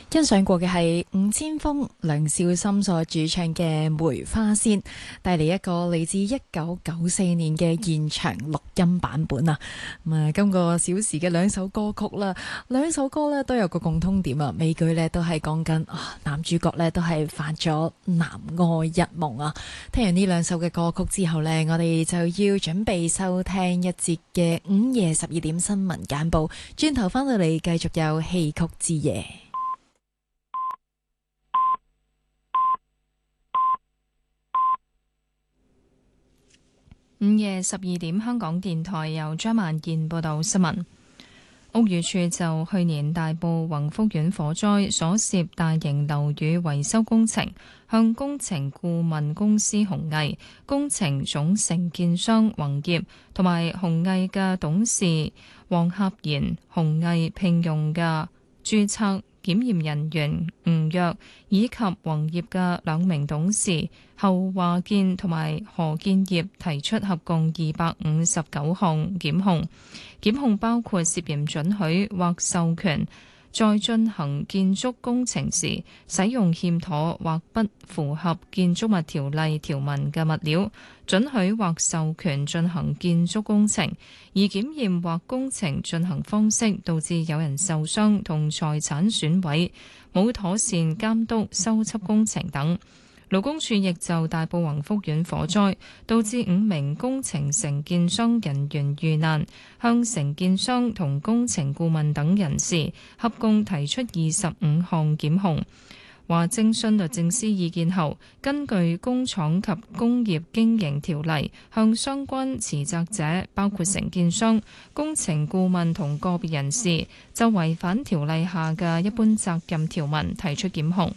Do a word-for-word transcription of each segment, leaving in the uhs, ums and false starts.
欣賞過嘅係吳千峰、梁少森所主唱嘅《梅花仙》，帶嚟一個嚟自一九九四年嘅現場錄音版本啊！咁啊，今個小時嘅兩首歌曲啦，兩首歌咧都有個共通點啊，尾句咧都係講緊啊男主角咧都係發咗男愛一夢啊！聽完呢兩首嘅歌曲之後呢，我哋就要準備收聽一節嘅午夜十二點新聞簡報，轉頭翻到嚟繼續有戲曲之夜。 午夜十二點，香港電台由張萬燕報道新聞。屋宇署就去年大埔宏福苑火災所涉大型樓宇維修工程，向工程顧問公司宏毅、工程總承建商宏業同埋宏毅嘅董事黃合賢、宏毅聘用嘅註冊檢驗人員吳若以及宏業嘅兩名董事侯華健同埋何建業提出合共二百五十九項檢控，檢控包括涉嫌准許或授權在進行建築工程時使用欠妥或不符合建築物條例條文嘅物料，准許或授權進行建築工程，而檢驗或工程進行方式導致有人受傷同財產損毀，冇妥善監督修葺工程等。勞工處亦就大埔宏福苑火災導致五名工程承建商人員遇難，向承建商同工程顧問等人士合共提出二十五項檢控。話徵詢律政司意見後，根據《工廠及工業經營條例》，向相關持責者，包括承建商、工程顧問同個別人士，就違反條例下嘅一般責任條文提出檢控。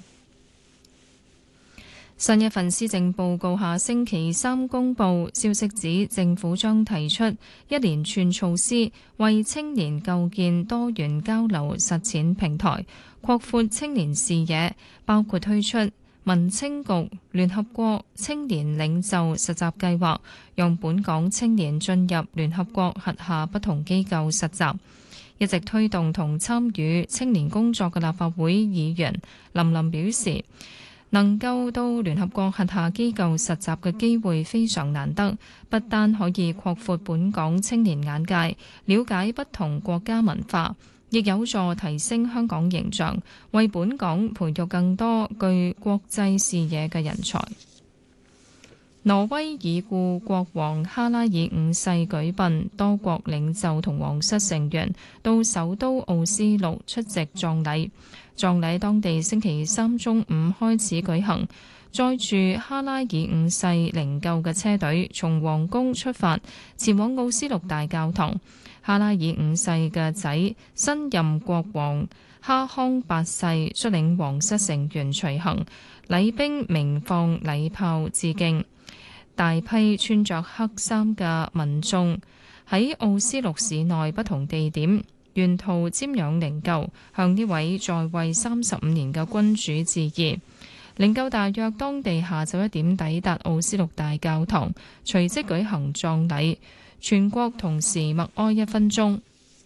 新一份施政報告下星期三公布，消息指政府將提出一連串措施，為青年構建多元交流實踐平台，擴闊青年視野，包括推出民青局聯合國青年領袖實習計劃，讓本港青年進入聯合國轄下不同機構實習。一直推動同參與青年工作嘅立法會議員林琳表示，能夠到聯合國轄下機構實習嘅機會非常難得，不單可以擴闊本港青年眼界，了解不同國家文化，亦有助提升香港形象，為本港培育更多具國際視野嘅人才。挪威已故國王哈拉爾五世舉殯，多國領袖同皇室成員到首都奧斯陸出席葬禮。葬禮當地星期三中午開始舉行，載住哈拉爾五世靈柩嘅車隊從皇宮出發，前往奧斯陸大教堂。哈拉爾五世嘅仔新任國王哈康八世率領皇室成員隨行，禮兵鳴放禮炮致敬。大批穿着黑衫嘅民眾喺奧斯陸市內不同地點沿途瞻仰靈柩，向呢位在位三十五年嘅君主致意。靈柩大約當地下晝一點抵達奧斯陸大教堂，隨即舉行葬禮，全國同時默哀一分鐘。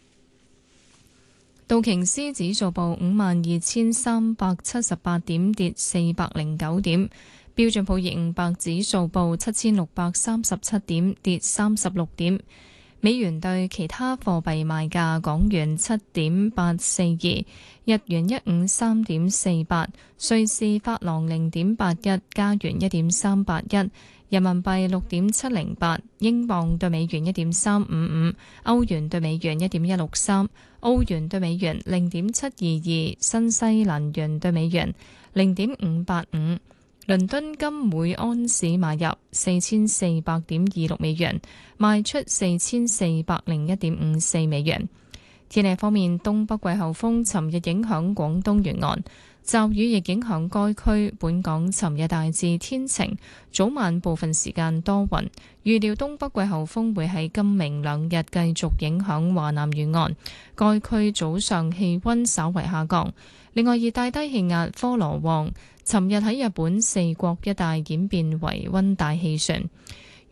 道瓊斯指數報五萬二千三百七十八點，跌四百零九點。標準普爾五百指數報七千六百三十七點，跌三十六點。美元對其他貨幣賣價：港元七點八四二，日元一五三點四八，瑞士法郎零點八一，加元一點三八一，人民幣六點七零八，英鎊對美元一點三五五，歐元對美元一點一六三，澳元對美元零點七二二，新西蘭元對美元零點五八五。倫敦金每安士買入四千四百點二六美元，賣出四千四百零一點五四美元。天氣方面，東北季候風尋日影響廣東沿岸，驟雨亦影響該區。本港尋日大致天晴，早晚部分時間多雲。預料東北季候風會喺今明兩日繼續影響華南沿岸，該區早上氣溫稍為下降。另外，熱帶低氣壓科羅旺尋日喺日本四國一帶演變為溫帶氣旋。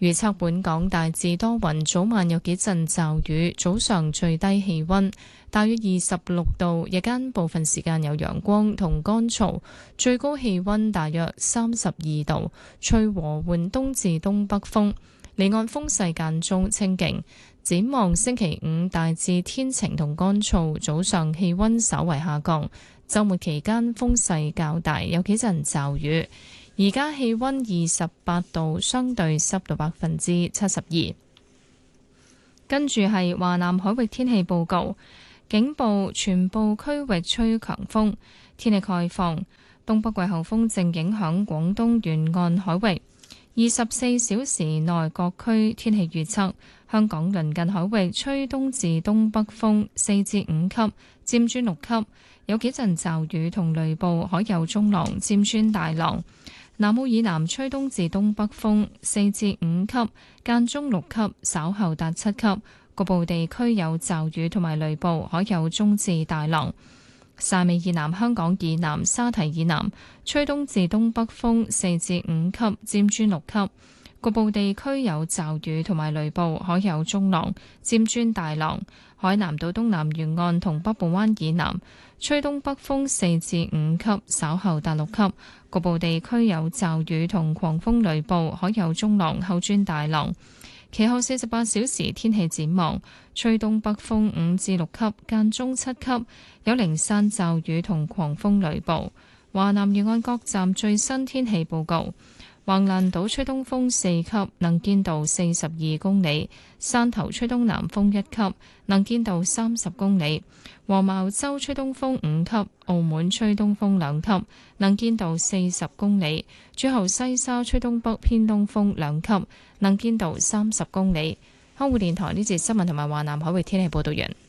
預測本港大致多雲，早晚有幾陣驟雨，早上最低氣溫大約二十六度，日間部分時間有陽光同乾燥，最高氣溫大約三十二度，吹和緩東至東北風，離岸風勢間中清勁。展望星期五大致天晴同乾燥，早上氣溫稍為下降，週末期間風勢較大，有幾陣驟雨。而家氣溫二十八度，相對濕度百分之七十二。跟住係華南海域天氣報告，警報全部區域吹強風，天氣概況。東北季候風正影響廣東沿岸海域。二十四小時內各區天氣預測：香港鄰近海域吹東至東北風四至五級，漸轉六級，有幾陣驟雨同雷暴，海有中浪，漸轉大浪。南澳以南吹東至東北風四至五級，間中六級，稍後達七級。局部地區有驟雨同埋雷暴，海有中至大浪。汕尾以南、香港以南、沙堤以南吹東至東北風四至五級，漸轉六級。局部地區有驟雨同埋雷暴，海有中浪，漸轉大浪。海南島東南沿岸同北部灣以南吹東北風四至五級，稍後達六級。局部地區有驟雨同狂風雷暴，海有中浪，後轉大浪。其後四十八小時天氣展望，吹東北風五至六級，間中七級，有零散驟雨同狂風雷暴。華南沿岸各站最新天氣報告：橫瀾島吹東風四級，能見度四十二公里；汕頭吹東南風一級，能見度三十公里；黃茅洲吹東風五級，澳門吹東風兩級，能見度四十公里；最後西沙吹東北偏東風兩級，能見度三十公里。香港電台呢節新聞同埋華南海域天氣報道完。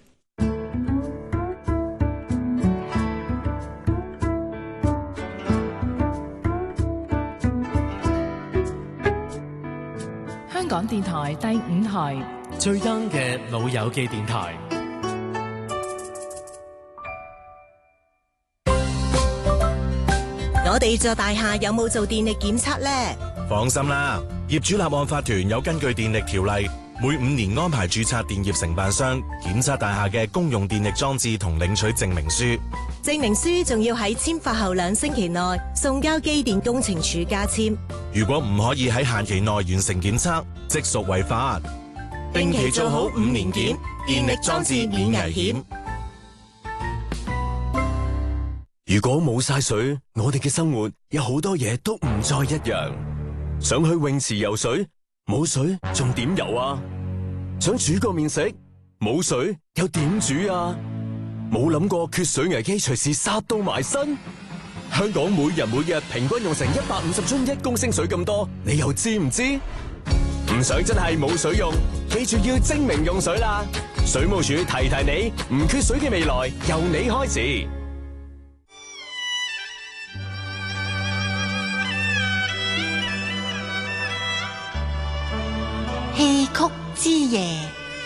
香港電台第五台最 young 嘅老友記電台。 我哋座大廈有冇做電力檢測呢？ 放心啦，業主立案法團有根據電力條例，每五年安排註冊電業承辦商檢測大廈嘅公用電力裝置同領取證明書。 證明書仲要喺簽發後兩星期內送交機電工程署加簽。 如果唔可以喺限期內完成檢測，即屬違法。定期做好五年檢，電力裝置免危險。 如果冇晒水，我哋嘅生活有好多嘢都唔再一樣。想去泳池游水，冇水仲點游啊？想煮個麵食，冇水又點煮啊？冇諗過缺水危機隨時殺到埋身。香港每人每日平均用成一百五十樽一公升水咁多，你又知唔知？唔想真係冇水用，記住要精明用水啦！水務署提提你，唔缺水嘅未來由你開始。 戲曲之夜。